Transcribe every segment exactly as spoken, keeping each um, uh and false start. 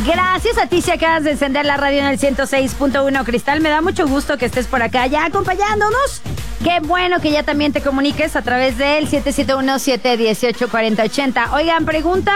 Gracias a ti si acabas de encender la radio en el ciento seis punto uno, Cristal. Me da mucho gusto que estés por acá ya acompañándonos. Qué bueno que ya también te comuniques a través del siete siete uno, siete uno ocho, cuatro cero ocho cero. Oigan, pregunta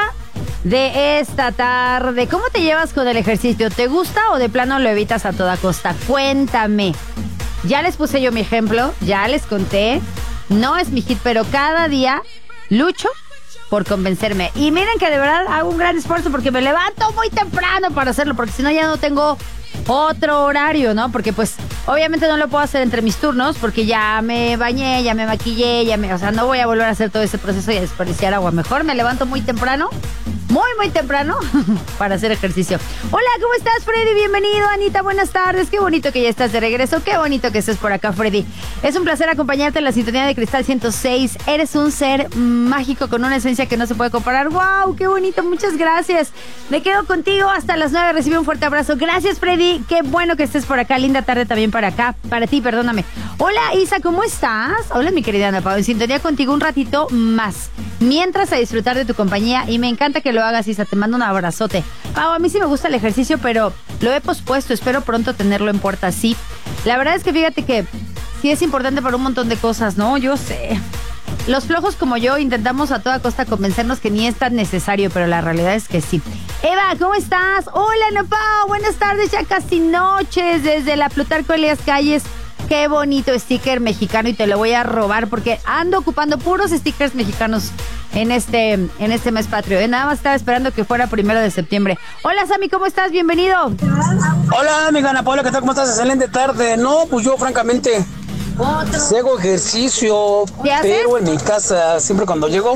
de esta tarde. ¿Cómo te llevas con el ejercicio? ¿Te gusta o de plano lo evitas a toda costa? Cuéntame. Ya les puse yo mi ejemplo, ya les conté. No es mi hit, pero cada día lucho por convencerme. Y miren que de verdad hago un gran esfuerzo porque me levanto muy temprano para hacerlo, porque si no ya no tengo otro horario, ¿no? Porque pues obviamente no lo puedo hacer entre mis turnos porque ya me bañé, ya me maquillé, ya me... O sea, no voy a volver a hacer todo ese proceso y a desperdiciar agua. Mejor me levanto muy temprano, muy, muy temprano para hacer ejercicio. Hola, ¿cómo estás, Freddy? Bienvenido, Anita, buenas tardes. Qué bonito que ya estás de regreso. Qué bonito que estés por acá, Freddy. Es un placer acompañarte en la sintonía de Cristal ciento seis. Eres un ser mágico con una esencia que no se puede comparar. ¡Wow! ¡Qué bonito! Muchas gracias. Me quedo contigo hasta las nueve. Recibe un fuerte abrazo. Gracias, Freddy. Qué bueno que estés por acá. Linda tarde también para acá. Para ti, perdóname. Hola, Isa, ¿cómo estás? Hola, mi querida Ana Pau. En sintonía contigo un ratito más. Mientras a disfrutar de tu compañía. Y me encanta que lo hagas, Isa. Te mando un abrazote. Pau, a mí sí me gusta el ejercicio, pero lo he pospuesto. Espero pronto tenerlo en puerta. Sí. La verdad es que fíjate que sí es importante para un montón de cosas, ¿no? Yo sé. Los flojos como yo intentamos a toda costa convencernos que ni es tan necesario, pero la realidad es que sí. Eva, ¿cómo estás? Hola, Ana Pau. Buenas tardes, ya casi noches desde la Plutarco Elías Calles. Qué bonito sticker mexicano y te lo voy a robar porque ando ocupando puros stickers mexicanos en este, en este mes patrio. ¿eh? Nada más estaba esperando que fuera primero de septiembre. Hola, Sammy, ¿cómo estás? Bienvenido. Hola, mi Ana Paula, ¿qué tal? ¿Cómo estás? Excelente tarde. No, pues yo francamente sí hago ejercicio, pero en mi casa, siempre cuando llego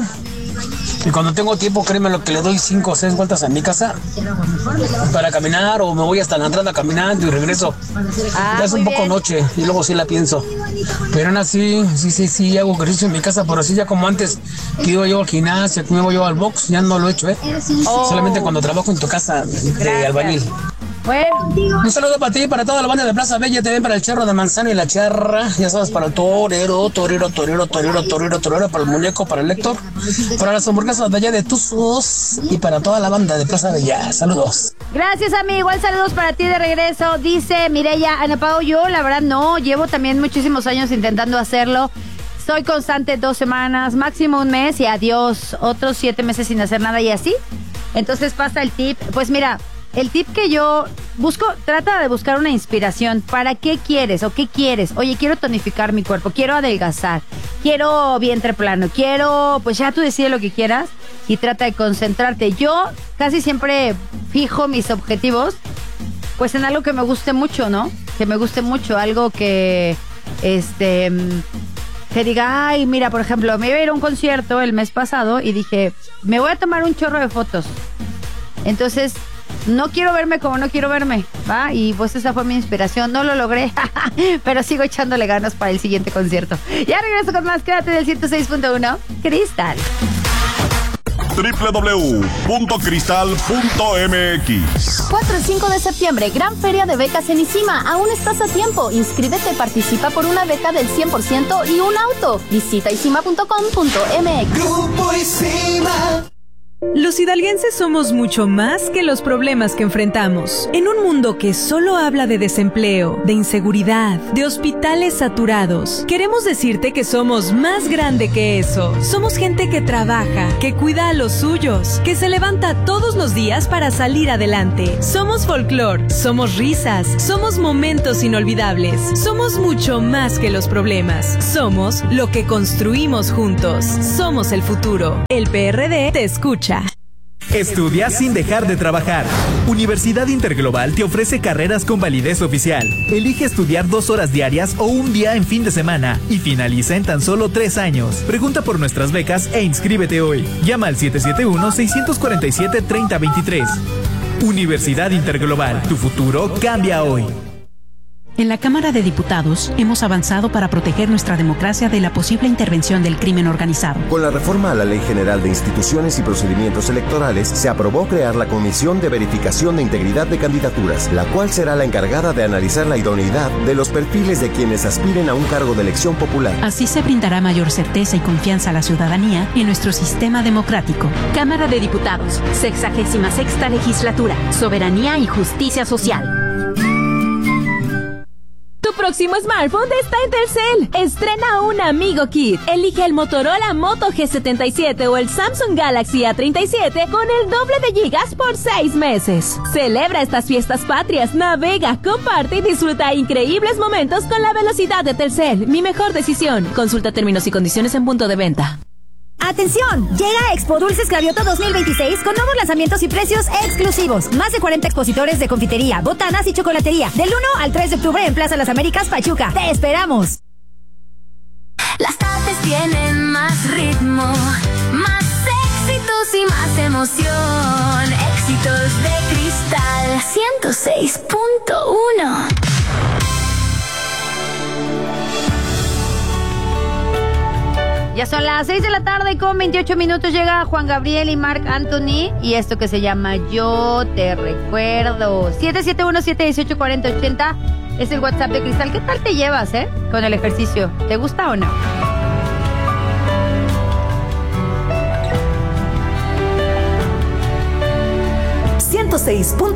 y cuando tengo tiempo, créeme lo que le doy cinco o seis vueltas a mi casa para caminar, o me voy hasta la entrada caminando y regreso. Ah, ya es un poco bien. Noche y luego sí la pienso. Pero aún así, sí, sí, sí, hago ejercicio en mi casa, pero así ya como antes que iba yo al gimnasio, que me iba yo al box, ya no lo he hecho, ¿eh? Oh. Solamente cuando trabajo en tu casa de albañil. Bueno, un saludo para ti, para toda la banda de Plaza Bella, también para el Charro de Manzano y la Charra, ya sabes, para el torero, torero, torero, torero, torero, torero, para el muñeco, para el Héctor, para las hamburguesas de allá de Tuzos y para toda la banda de Plaza Bella. Saludos. Gracias, amigo. Igual saludos para ti de regreso. Dice Mireya, Ana Pau, yo la verdad no, llevo también muchísimos años intentando hacerlo. Soy constante dos semanas, máximo un mes y adiós, otros siete meses sin hacer nada y así. Entonces pasa el tip. Pues mira, el tip que yo busco, trata de buscar una inspiración. ¿Para qué quieres o qué quieres? Oye, quiero tonificar mi cuerpo, quiero adelgazar, quiero vientre plano, quiero... Pues ya tú decides lo que quieras y trata de concentrarte. Yo casi siempre fijo mis objetivos pues en algo que me guste mucho, ¿no? Que me guste mucho, algo que... este... que diga, ay, mira, por ejemplo, me iba a ir a un concierto el mes pasado y dije, me voy a tomar un chorro de fotos. Entonces... no quiero verme como no quiero verme, ¿va? Y pues esa fue mi inspiración. No lo logré, pero sigo echándole ganas para el siguiente concierto. Ya regreso con más. Quédate del ciento seis punto uno. Cristal. doble u doble u doble u punto cristal punto m x. cuatro y cinco de septiembre, gran feria de becas en ICIMA. Aún estás a tiempo. Inscríbete, participa por una beca del cien por ciento y un auto. Visita isima punto com punto m x. Grupo ICIMA. Los hidalguenses somos mucho más que los problemas que enfrentamos. En un mundo que solo habla de desempleo, de inseguridad, de hospitales saturados, queremos decirte que somos más grande que eso. Somos gente que trabaja, que cuida a los suyos, que se levanta todos los días para salir adelante. Somos folclor, somos risas, somos momentos inolvidables. Somos mucho más que los problemas. Somos lo que construimos juntos. Somos el futuro. El P R D te escucha. Estudia sin dejar de trabajar. Universidad Interglobal te ofrece carreras con validez oficial. Elige estudiar dos horas diarias o un día en fin de semana y finaliza en tan solo tres años. Pregunta por nuestras becas e inscríbete hoy. Llama al siete siete uno, seis cuatro siete, tres cero dos tres. Universidad Interglobal, tu futuro cambia hoy. En la Cámara de Diputados hemos avanzado para proteger nuestra democracia de la posible intervención del crimen organizado. Con la reforma a la Ley General de Instituciones y Procedimientos Electorales, se aprobó crear la Comisión de Verificación de Integridad de Candidaturas, la cual será la encargada de analizar la idoneidad de los perfiles de quienes aspiren a un cargo de elección popular. Así se brindará mayor certeza y confianza a la ciudadanía en nuestro sistema democrático. Cámara de Diputados, sexagésima sexta legislatura, soberanía y justicia social. Tu próximo smartphone está en Telcel. Estrena un Amigo Kit. Elige el Motorola Moto G setenta y siete o el Samsung Galaxy A treinta y siete con el doble de gigas por seis meses. Celebra estas fiestas patrias, navega, comparte y disfruta increíbles momentos con la velocidad de Telcel. Mi mejor decisión. Consulta términos y condiciones en punto de venta. ¡Atención! Llega Expo Dulces Clavioto dos mil veintiséis con nuevos lanzamientos y precios exclusivos. Más de cuarenta expositores de confitería, botanas y chocolatería. Del uno al tres de octubre en Plaza Las Américas, Pachuca. ¡Te esperamos! Las tardes tienen más ritmo, más éxitos y más emoción. Éxitos de Cristal ciento seis punto uno. Ya son las seis de la tarde con veintiocho minutos. Llega Juan Gabriel y Marc Anthony y esto que se llama Yo Te Recuerdo. siete siete uno, siete uno ocho, cuatro cero ocho cero es el WhatsApp de Cristal. ¿Qué tal te llevas, eh? Con el ejercicio. ¿Te gusta o no? ciento seis.